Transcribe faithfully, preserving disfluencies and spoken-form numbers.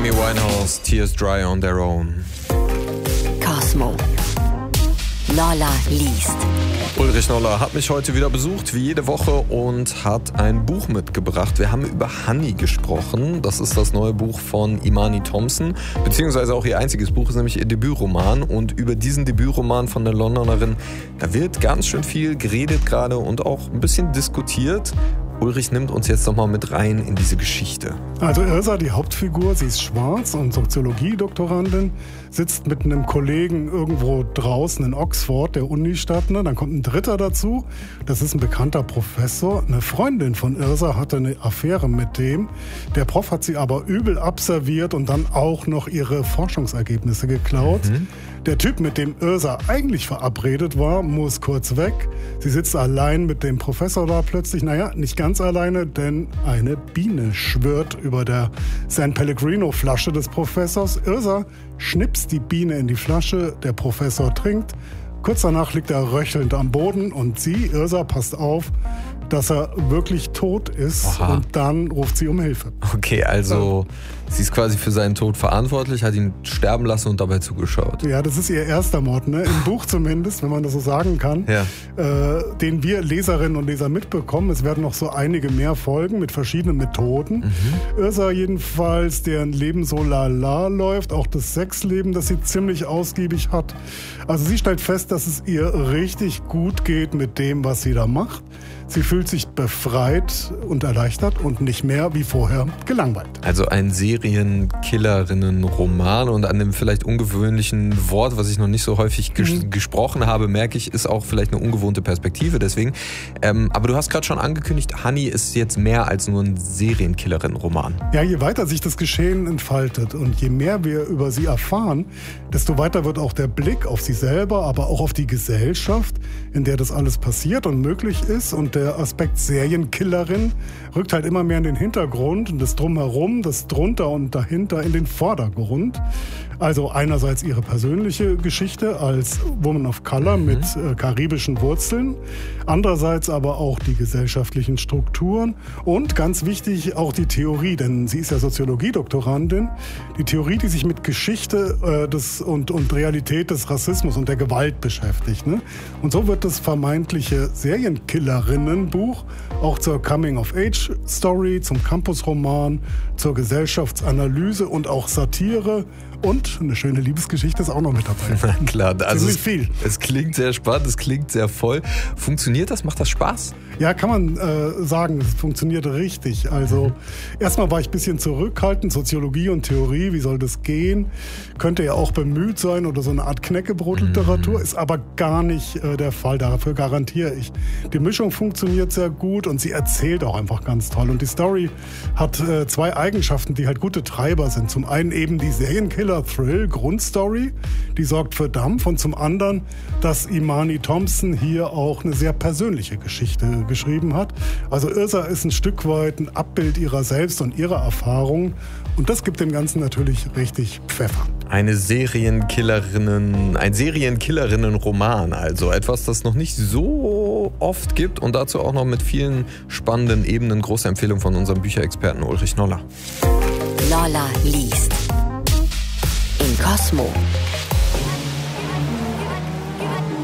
Amy Winehouse, Tears Dry on Their Own. Cosmo. Lolla liest. Ulrich Noller hat mich heute wieder besucht, wie jede Woche, und hat ein Buch mitgebracht. Wir haben über Honey gesprochen. Das ist das neue Buch von Imani Thompson, beziehungsweise auch ihr einziges Buch, ist nämlich ihr Debütroman. Und über diesen Debütroman von der Londonerin, da wird ganz schön viel geredet gerade und auch ein bisschen diskutiert. Ulrich nimmt uns jetzt nochmal mit rein in diese Geschichte. Also Yrsa, die Hauptfigur, sie ist schwarz und Soziologie-Doktorandin, sitzt mit einem Kollegen irgendwo draußen in Oxford, der Unistadt. Ne? Dann kommt ein Dritter dazu, das ist ein bekannter Professor. Eine Freundin von Yrsa hatte eine Affäre mit dem. Der Prof hat sie aber übel abserviert und dann auch noch ihre Forschungsergebnisse geklaut. Mhm. Der Typ, mit dem Yrsa eigentlich verabredet war, muss kurz weg. Sie sitzt allein mit dem Professor da plötzlich. Naja, nicht ganz alleine, denn eine Biene schwirrt über der San Pellegrino-Flasche des Professors. Yrsa schnipst die Biene in die Flasche, der Professor trinkt. Kurz danach liegt er röchelnd am Boden und sie, Yrsa, passt auf, dass er wirklich tot ist. Aha. Und dann ruft sie um Hilfe. Okay, also sie ist quasi für seinen Tod verantwortlich, hat ihn sterben lassen und dabei zugeschaut. Ja, das ist ihr erster Mord, ne? Im Buch zumindest, wenn man das so sagen kann, ja. äh, den wir Leserinnen und Leser mitbekommen. Es werden noch so einige mehr Folgen mit verschiedenen Methoden. Mhm. Yrsa jedenfalls, deren Leben so lala läuft, auch das Sexleben, das sie ziemlich ausgiebig hat. Also sie stellt fest, dass es ihr richtig gut geht mit dem, was sie da macht. Sie fühlt sich befreit und erleichtert und nicht mehr wie vorher gelangweilt. Also ein Serienkillerinnen-Roman, und an dem vielleicht ungewöhnlichen Wort, was ich noch nicht so häufig ges- mhm. gesprochen habe, merke ich, ist auch vielleicht eine ungewohnte Perspektive. Deswegen. Ähm, aber du hast gerade schon angekündigt, Honey ist jetzt mehr als nur ein Serienkillerinnen-Roman. Ja, je weiter sich das Geschehen entfaltet und je mehr wir über sie erfahren, desto weiter wird auch der Blick auf sie selber, aber auch auf die Gesellschaft, in der das alles passiert und möglich ist. Und der Aspekt Serienkillerin rückt halt immer mehr in den Hintergrund und das Drumherum, das Drunter und dahinter in den Vordergrund. Also einerseits ihre persönliche Geschichte als Woman of Color mhm. mit äh, karibischen Wurzeln, andererseits aber auch die gesellschaftlichen Strukturen und ganz wichtig auch die Theorie, denn sie ist ja Soziologie-Doktorandin, die Theorie, die sich mit Geschichte äh, des, und, und Realität des Rassismus und der Gewalt beschäftigt. Ne? Und so wird das vermeintliche Serienkillerinnenbuch auch zur Coming-of-Age-Story, zum Campusroman, zur Gesellschaftsanalyse und auch Satire. Und eine schöne Liebesgeschichte ist auch noch mit dabei. Na klar, also es, viel. es klingt sehr spannend, es klingt sehr voll. Funktioniert das? Macht das Spaß? Ja, kann man äh, sagen, es funktioniert richtig. Also mhm. erstmal war ich ein bisschen zurückhaltend, Soziologie und Theorie, wie soll das gehen? Könnte ja auch bemüht sein oder so eine Art Knäckebrot-Literatur, mhm. ist aber gar nicht äh, der Fall, dafür garantiere ich. Die Mischung funktioniert sehr gut und sie erzählt auch einfach ganz toll. Und die Story hat äh, zwei Eigenschaften, die halt gute Treiber sind. Zum einen eben die Serienkiller-Thrill-Grundstory, die sorgt für Dampf, und zum anderen, dass Imani Thompson hier auch eine sehr persönliche Geschichte geschrieben hat. Also Yrsa ist ein Stück weit ein Abbild ihrer selbst und ihrer Erfahrungen, und das gibt dem Ganzen natürlich richtig Pfeffer. Eine Serienkillerinnen, ein Serienkillerinnen-Roman, also etwas, das noch nicht so oft gibt, und dazu auch noch mit vielen spannenden Ebenen. Große Empfehlung von unserem Bücherexperten Ulrich Noller. Lolla liest in Cosmo.